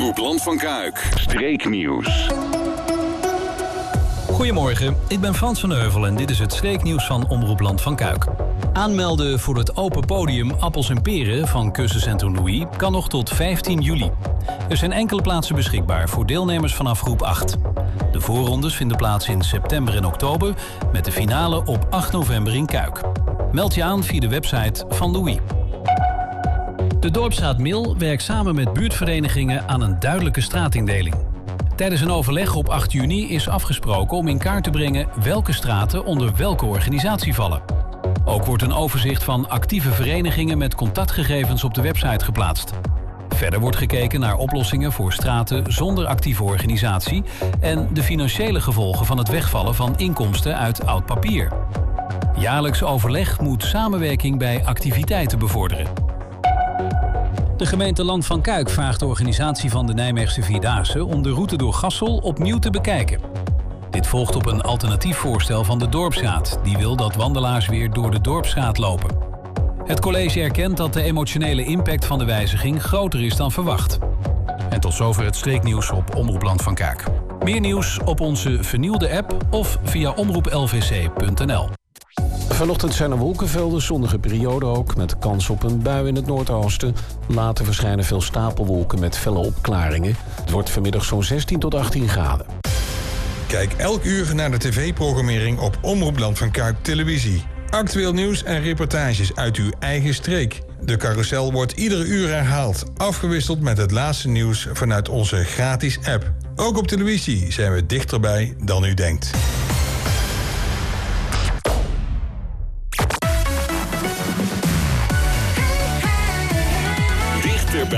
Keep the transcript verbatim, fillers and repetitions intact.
Omroep Land van Kuik. Streeknieuws. Goedemorgen, ik ben Frans van Heuvel en dit is het streeknieuws van Omroep Land van Kuik. Aanmelden voor het open podium Appels en Peren van Cursuscentrum Louis kan nog tot vijftien juli. Er zijn enkele plaatsen beschikbaar voor deelnemers vanaf groep acht. De voorrondes vinden plaats in september en oktober met de finale op acht november in Kuik. Meld je aan via de website van Louis. De Dorpsraad Mil werkt samen met buurtverenigingen aan een duidelijke straatindeling. Tijdens een overleg op acht juni is afgesproken om in kaart te brengen welke straten onder welke organisatie vallen. Ook wordt een overzicht van actieve verenigingen met contactgegevens op de website geplaatst. Verder wordt gekeken naar oplossingen voor straten zonder actieve organisatie en de financiële gevolgen van het wegvallen van inkomsten uit oud papier. Jaarlijks overleg moet samenwerking bij activiteiten bevorderen. De gemeente Land van Kuik vraagt de organisatie van de Nijmeegse Vierdaagse om de route door Gassel opnieuw te bekijken. Dit volgt op een alternatief voorstel van de Dorpsraad, die wil dat wandelaars weer door de Dorpsstraat lopen. Het college erkent dat de emotionele impact van de wijziging groter is dan verwacht. En tot zover het streeknieuws op Omroep Land van Kuik. Meer nieuws op onze vernieuwde app of via omroep l v c punt n l. Vanochtend zijn er wolkenvelden, zonnige periode ook, met kans op een bui in het noordoosten. Later verschijnen veel stapelwolken met felle opklaringen. Het wordt vanmiddag zo'n zestien tot achttien graden. Kijk elk uur naar de tv-programmering op Omroep Land van Kuik televisie. Actueel nieuws en reportages uit uw eigen streek. De carousel wordt iedere uur herhaald, afgewisseld met het laatste nieuws vanuit onze gratis app. Ook op televisie zijn we dichterbij dan u denkt.